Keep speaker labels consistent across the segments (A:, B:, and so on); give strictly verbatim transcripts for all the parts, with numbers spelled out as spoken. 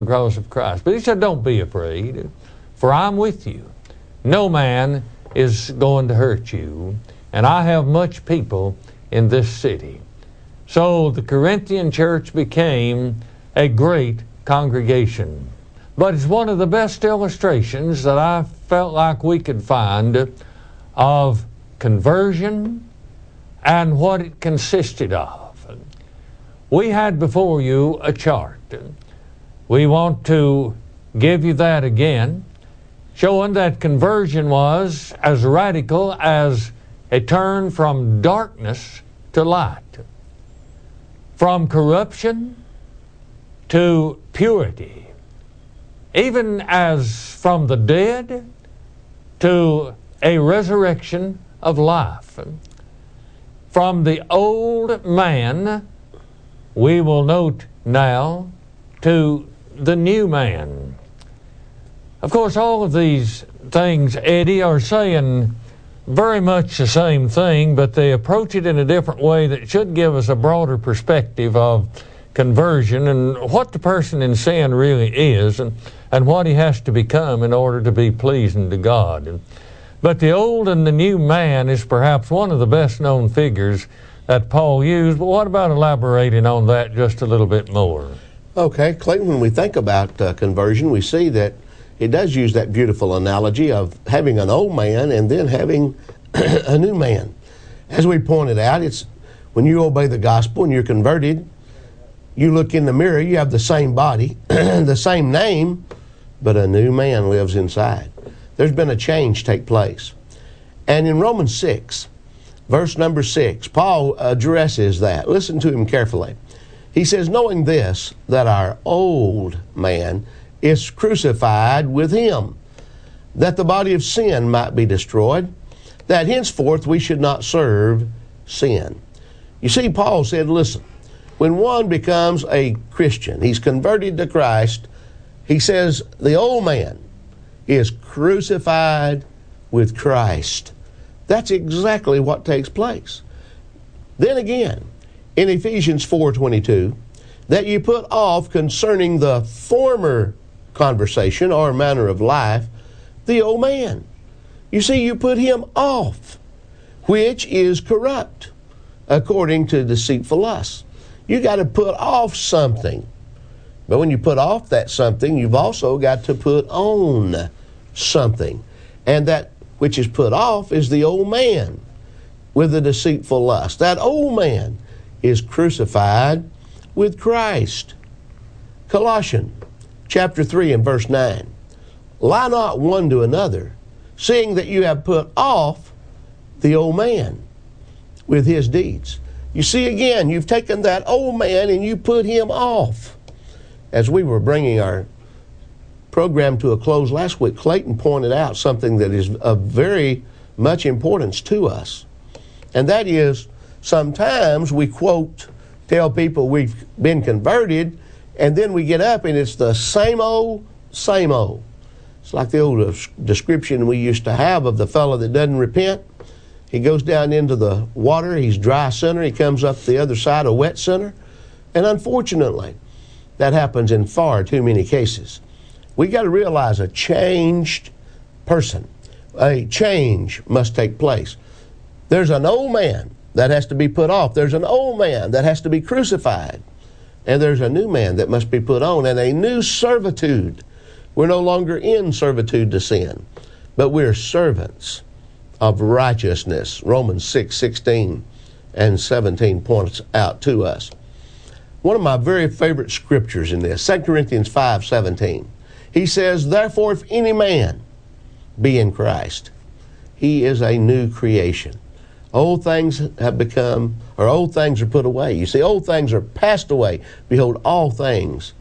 A: cross of Christ. But he said, don't be afraid, for I'm with you. No man is going to hurt you, and I have much people in this city. So the Corinthian church became a great congregation. But it's one of the best illustrations that I felt like we could find of conversion and what it consisted of. We had before you a chart. We want to give you that again, showing that conversion was as radical as a turn from darkness to light, from corruption to purity, even as from the dead to a resurrection of life. From the old man, we will note now, to the new man. Of course, all of these things, Eddie, are saying very much the same thing, but they approach it in a different way that should give us a broader perspective of conversion and what the person in sin really is and, and what he has to become in order to be pleasing to God. But the old and the new man is perhaps one of the best known figures that Paul used, but what about elaborating on that just a little bit more?
B: Okay, Clayton, when we think about uh, conversion, we see that it does use that beautiful analogy of having an old man and then having a new man. As we pointed out, it's when you obey the gospel and you're converted, you look in the mirror, you have the same body, the same name, but a new man lives inside. There's been a change take place. And in Romans six, verse number six, Paul addresses that. Listen to him carefully. He says, knowing this, that our old man is crucified with him, that the body of sin might be destroyed, that henceforth we should not serve sin. You see, Paul said, listen, when one becomes a Christian, he's converted to Christ, he says the old man is crucified with Christ. That's exactly what takes place. Then again, in Ephesians four twenty-two, that you put off concerning the former conversation or manner of life, the old man. You see, you put him off, which is corrupt, according to deceitful lusts. You got to put off something. But when you put off that something, you've also got to put on something. And that which is put off is the old man with the deceitful lust. That old man is crucified with Christ. Colossians chapter three and verse nine. Lie not one to another, seeing that you have put off the old man with his deeds. You see, again, you've taken that old man and you put him off. As we were bringing our program to a close last week, Clayton pointed out something that is of very much importance to us. And that is, sometimes we quote, tell people we've been converted, and then we get up and it's the same old, same old. It's like the old description we used to have of the fellow that doesn't repent. He goes down into the water, he's dry center, he comes up the other side a wet center. And unfortunately, that happens in far too many cases. We got to realize a changed person, a change must take place. There's an old man that has to be put off. There's an old man that has to be crucified. And there's a new man that must be put on, and a new servitude. We're no longer in servitude to sin, but we're servants of righteousness. Romans six sixteen and seventeen points out to us. One of my very favorite scriptures in this, Second Corinthians five seventeen. He says, therefore, if any man be in Christ, he is a new creation. Old things have become, or old things are put away. You see, old things are passed away. Behold, all things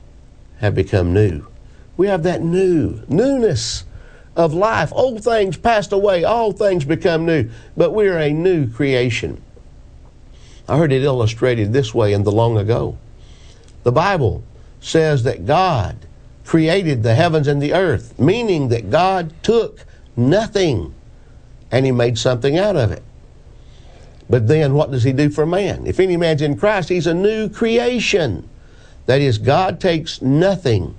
B: have become new. We have that new, newness of life. Old things passed away, all things become new. But we are a new creation. I heard it illustrated this way in the long ago. The Bible says that God created the heavens and the earth, meaning that God took nothing and he made something out of it. But then what does he do for man? If any man's in Christ, he's a new creation. That is, God takes nothing